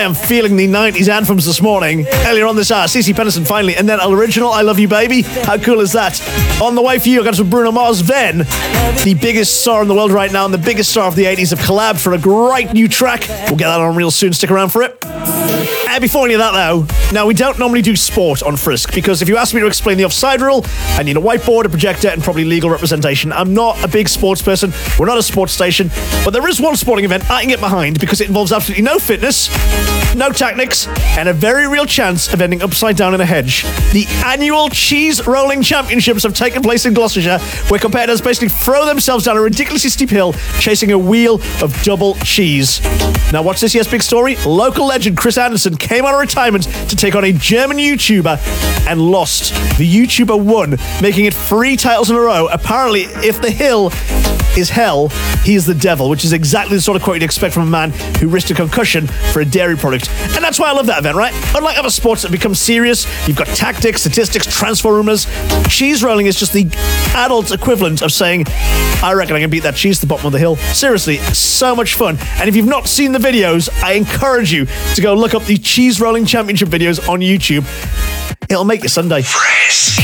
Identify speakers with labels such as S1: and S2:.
S1: am feeling the 90s anthems this morning. Earlier on this hour, CeCe Peniston finally, and then Al Original, I Love You Baby. How cool is that? On the way for you, I got some Bruno Mars. Then, the biggest star in the world right now and the biggest star of the 80s have collabed for a great new track. We'll get that on real soon. Stick around for it. And before any of that, though, now we don't normally do sport on Frisk because if you ask me to explain the offside rule, I need a whiteboard, a projector, and probably legal representation. I'm not a big sports person. We're not a sports station. But there is one sporting event I can get behind because it involves absolutely no fitness, no tactics, and a very real chance of ending upside down in a hedge. The annual Cheese Rolling Championships have taken place in Gloucestershire, where competitors basically throw themselves down a ridiculously steep hill chasing a wheel of double cheese. Now watch this year's big story. Local legend Chris Anderson came out of retirement to take on a German YouTuber and lost. The YouTuber won, making it 3 titles in a row. Apparently, if the hill is hell, he is the devil, which is exactly the sort of quote you'd expect from a man who risked a concussion for a dairy product. And that's why I love that event, right? Unlike other sports that become serious, you've got tactics, statistics, transfer rumors. Cheese rolling is just the adult equivalent of saying, I reckon I can beat that cheese to the bottom of the hill. Seriously, so much fun. And if you've not seen the videos, I encourage you to go look up the Cheese Rolling Championship videos on YouTube. It'll make your Sunday.
S2: Frisk.